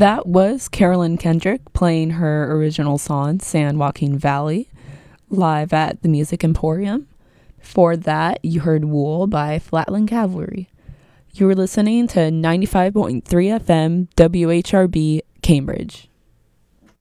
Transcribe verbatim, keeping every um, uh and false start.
That was Carolyn Kendrick playing her original song, San Joaquin Valley, live at the Music Emporium. Before that, you heard Wool by Flatland Cavalry. You were listening to ninety-five point three F M W H R B Cambridge.